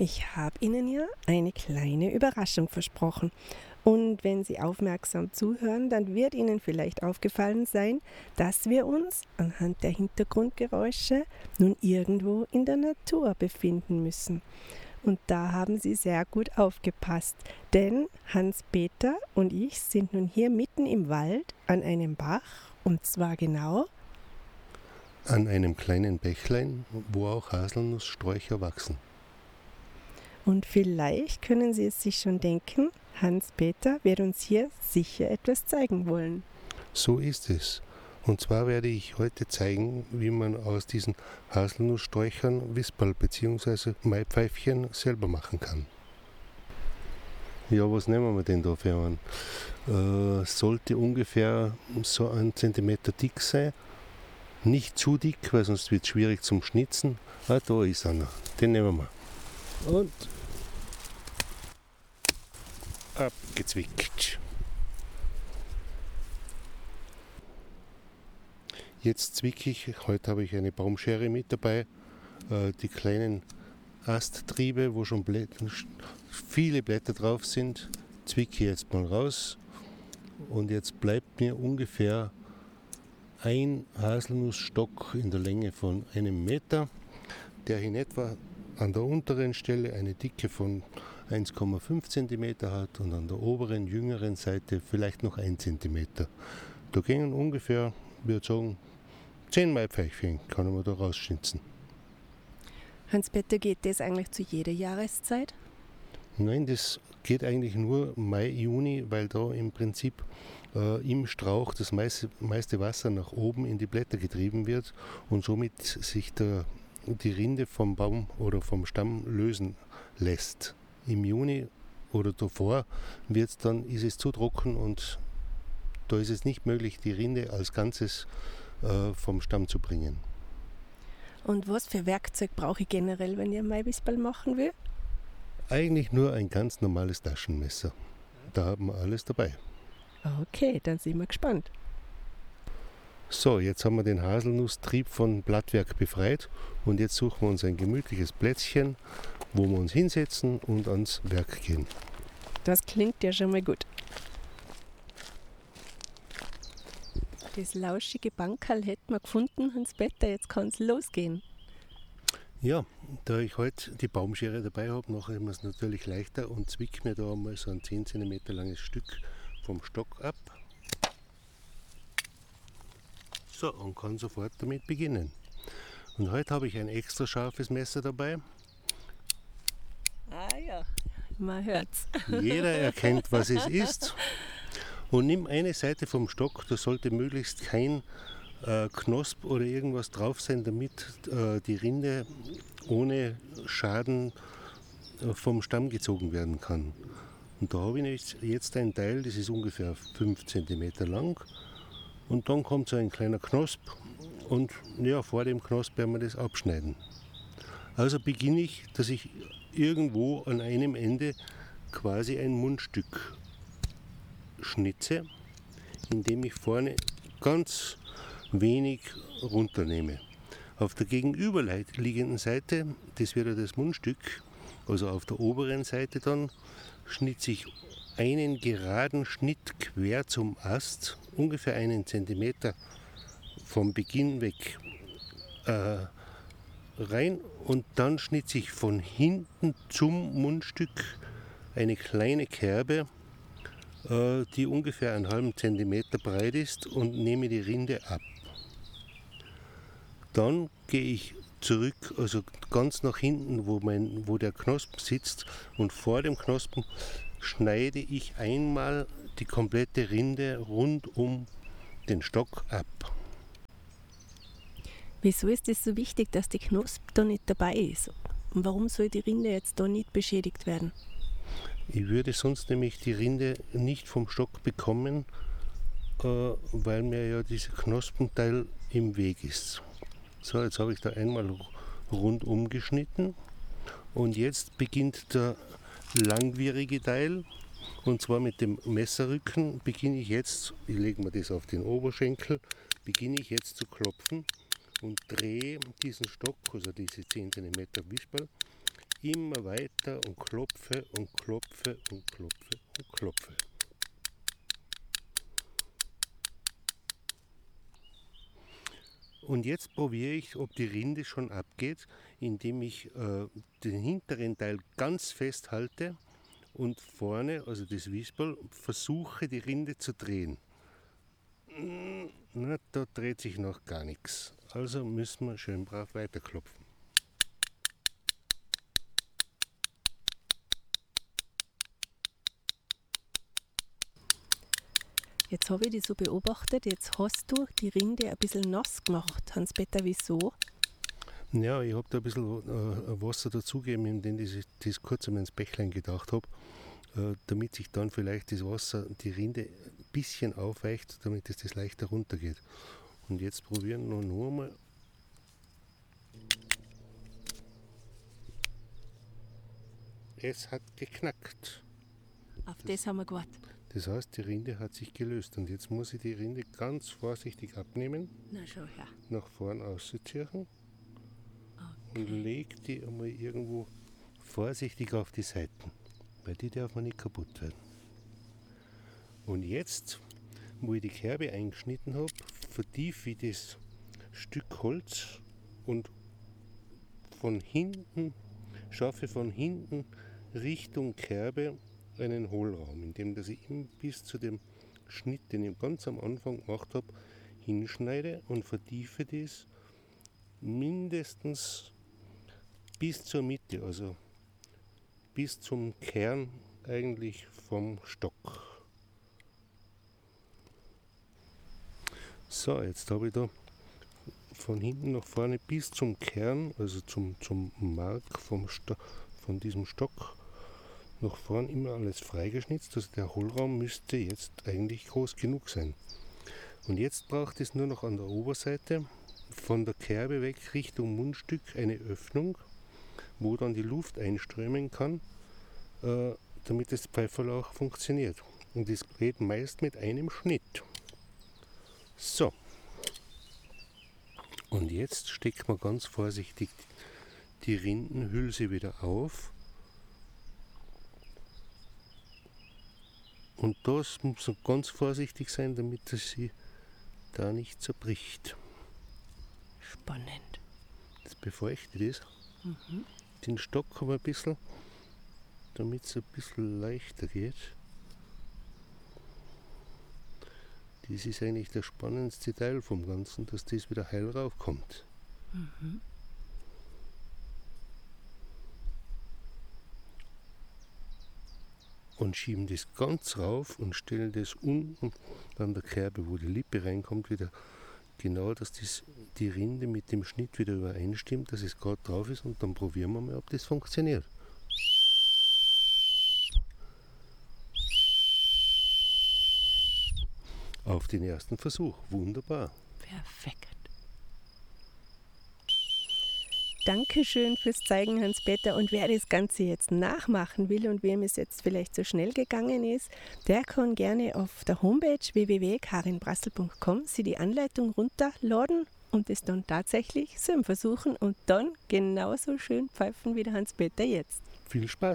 Ich habe Ihnen ja eine kleine Überraschung versprochen. Und wenn Sie aufmerksam zuhören, dann wird Ihnen vielleicht aufgefallen sein, dass wir uns anhand der Hintergrundgeräusche nun irgendwo in der Natur befinden müssen. Und da haben Sie sehr gut aufgepasst, denn Hans-Peter und ich sind nun hier mitten im Wald an einem Bach, und zwar genau an einem kleinen Bächlein, wo auch Haselnusssträucher wachsen. Und vielleicht können Sie es sich schon denken, Hans-Peter wird uns hier sicher etwas zeigen wollen. So ist es. Und zwar werde ich heute zeigen, wie man aus diesen Haselnusssträuchern Wisperl bzw. Maipfeifchen selber machen kann. Ja, was nehmen wir denn da für einen? Sollte ungefähr so 1 Zentimeter dick sein. Nicht zu dick, weil sonst wird es schwierig zum Schnitzen. Ah, da ist einer. Den nehmen wir. Und abgezwickt. Jetzt zwicke ich, heute habe ich eine Baumschere mit dabei, die kleinen Asttriebe, wo schon viele Blätter drauf sind, zwicke ich jetzt mal raus. Und jetzt bleibt mir ungefähr ein Haselnussstock in der Länge von 1 Meter, der in etwa an der unteren Stelle eine Dicke von 1,5 cm hat und an der oberen, jüngeren Seite vielleicht noch 1 cm. Da gingen ungefähr, ich würde sagen, 10 Maipfeifchen kann man da rausschnitzen. Hans-Peter, geht das eigentlich zu jeder Jahreszeit? Nein, das geht eigentlich nur Mai, Juni, weil da im Prinzip im Strauch das meiste Wasser nach oben in die Blätter getrieben wird und somit sich die Rinde vom Baum oder vom Stamm lösen lässt. Im Juni oder davor ist es zu trocken und da ist es nicht möglich, die Rinde als Ganzes vom Stamm zu bringen. Und was für Werkzeug brauche ich generell, wenn ich ein Maiwisperl machen will? Eigentlich nur ein ganz normales Taschenmesser. Da haben wir alles dabei. Okay, dann sind wir gespannt. So, jetzt haben wir den Haselnusstrieb von Blattwerk befreit und jetzt suchen wir uns ein gemütliches Plätzchen, wo wir uns hinsetzen und ans Werk gehen. Das klingt ja schon mal gut. Das lauschige Bankerl hätten wir gefunden, Hans-Peter, jetzt kann es losgehen. Ja, da ich heute die Baumschere dabei habe, mache ich mir es natürlich leichter und zwicke mir da einmal so ein 10 cm langes Stück vom Stock ab. So, und kann sofort damit beginnen. Und heute habe ich ein extra scharfes Messer dabei. Ah ja, man hört's. Jeder erkennt, was es ist. Und nimm eine Seite vom Stock, da sollte möglichst kein Knosp oder irgendwas drauf sein, damit die Rinde ohne Schaden vom Stamm gezogen werden kann. Und da habe ich jetzt ein Teil, das ist ungefähr 5 cm lang. Und dann kommt so ein kleiner Knosp und ja, vor dem Knosp werden wir das abschneiden. Also beginne ich, dass ich irgendwo an einem Ende quasi ein Mundstück schnitze, indem ich vorne ganz wenig runternehme. Auf der gegenüberliegenden Seite, das wäre das Mundstück, also auf der oberen Seite dann, schnitze ich einen geraden Schnitt quer zum Ast, ungefähr 1 Zentimeter vom Beginn weg rein und dann schnitze ich von hinten zum Mundstück eine kleine Kerbe, die ungefähr 1,5 Zentimeter breit ist und nehme die Rinde ab. Dann gehe ich zurück, also ganz nach hinten, wo der Knospen sitzt, und vor dem Knospen schneide ich einmal die komplette Rinde rund um den Stock ab. Wieso ist es so wichtig, dass die Knospe da nicht dabei ist? Und warum soll die Rinde jetzt da nicht beschädigt werden? Ich würde sonst nämlich die Rinde nicht vom Stock bekommen, weil mir ja dieser Knospenteil im Weg ist. So, jetzt habe ich da einmal rundum geschnitten und jetzt beginnt der langwierige Teil, und zwar mit dem Messerrücken beginne ich jetzt, ich lege mir das auf den Oberschenkel, beginne ich jetzt zu klopfen und drehe diesen Stock, also diese 10 cm Wisperl, immer weiter und klopfe und klopfe und klopfe und klopfe. Und jetzt probiere ich, ob die Rinde schon abgeht, indem ich den hinteren Teil ganz fest halte und vorne, also das Wispel, versuche die Rinde zu drehen. Na, da dreht sich noch gar nichts. Also müssen wir schön brav weiterklopfen. Jetzt habe ich dich so beobachtet, jetzt hast du die Rinde ein bisschen nass gemacht. Hans-Peter, wieso? Ja, ich habe da ein bisschen Wasser dazugegeben, indem ich das kurz einmal ins Bächlein gedacht habe, damit sich dann vielleicht das Wasser, die Rinde ein bisschen aufweicht, damit es das leichter runtergeht. Und jetzt probieren wir noch einmal. Es hat geknackt. Auf das haben wir gewartet. Das heißt, die Rinde hat sich gelöst und jetzt muss ich die Rinde ganz vorsichtig abnehmen, Na schau her. nach vorn ausziehen und lege die einmal irgendwo vorsichtig auf die Seiten, weil die darf man nicht kaputt werden. Und jetzt, wo ich die Kerbe eingeschnitten habe, vertiefe ich das Stück Holz und schaffe von hinten Richtung Kerbe einen Hohlraum, in dem dass ich bis zu dem Schnitt, den ich ganz am Anfang gemacht habe, hinschneide und vertiefe das mindestens bis zur Mitte, also bis zum Kern eigentlich vom Stock. So, jetzt habe ich da von hinten nach vorne bis zum Kern, also zum Mark von diesem Stock, nach vorn immer alles freigeschnitzt. Also der Hohlraum müsste jetzt eigentlich groß genug sein. Und jetzt braucht es nur noch an der Oberseite von der Kerbe weg Richtung Mundstück eine Öffnung, wo dann die Luft einströmen kann, damit das Pfeiferl auch funktioniert. Und das geht meist mit einem Schnitt. So. Und jetzt steckt man ganz vorsichtig die Rindenhülse wieder auf. Und das muss man ganz vorsichtig sein, damit es sie da nicht zerbricht. Spannend. Jetzt befeuchte ich das. Den Stock aber ein bisschen, damit es ein bisschen leichter geht. Das ist eigentlich der spannendste Teil vom Ganzen, dass das wieder heil raufkommt. Und schieben das ganz rauf und stellen das unten an der Kerbe, wo die Lippe reinkommt, wieder genau, dass die Rinde mit dem Schnitt wieder übereinstimmt, dass es gerade drauf ist, und dann probieren wir mal, ob das funktioniert. Auf den ersten Versuch. Wunderbar. Perfekt. Dankeschön fürs Zeigen, Hans-Peter. Und wer das Ganze jetzt nachmachen will und wem es jetzt vielleicht so schnell gegangen ist, der kann gerne auf der Homepage www.karinbrassel.com sich die Anleitung runterladen und es dann tatsächlich so versuchen und dann genauso schön pfeifen wie der Hans-Peter jetzt. Viel Spaß!